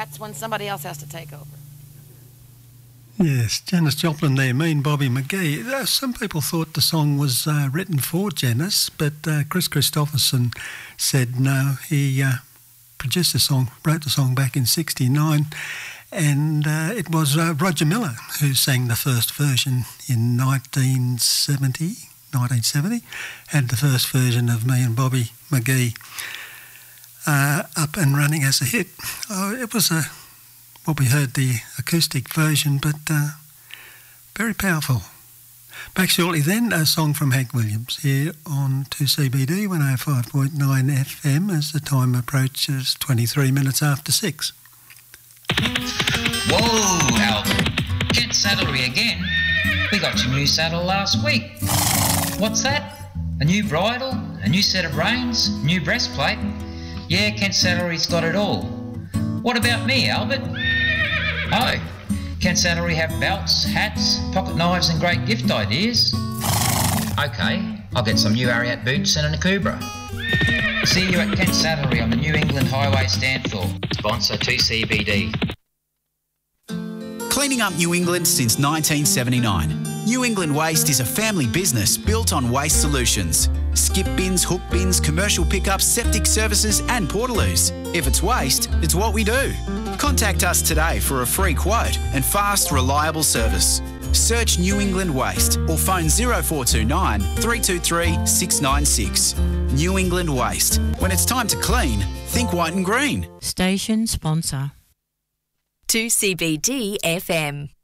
that's when somebody else has to take over. Yes, Janis Joplin there, Me and Bobby McGee. Some people thought the song was written for Janis, but Chris Christopherson said no. He produced the song, wrote the song back in '69, and it was Roger Miller who sang the first version in 1970, had the first version of Me and Bobby McGee up and running as a hit. It was what we heard, the acoustic version, but very powerful. Back shortly then, a song from Hank Williams here on 2CBD 105.9 FM as the time approaches 23 minutes after 6. Whoa, Albert. Kent Saddlery again. We got your new saddle last week. What's that? A new bridle, a new set of reins, new breastplate? Yeah, Kent Saddlery's got it all. What about me, Albert? Oh, Kent Saddlery have belts, hats, pocket knives and great gift ideas? Okay, I'll get some new Ariat boots and a Nakubra. See you at Kent Saddlery on the New England Highway Stanthorpe. Sponsor 2CBD. Cleaning up New England since 1979. New England Waste is a family business built on waste solutions. Skip bins, hook bins, commercial pickups, septic services and portaloos. If it's waste, it's what we do. Contact us today for a free quote and fast, reliable service. Search New England Waste or phone 0429 323 696. New England Waste. When it's time to clean, think white and green. Station sponsor. 2CBD FM.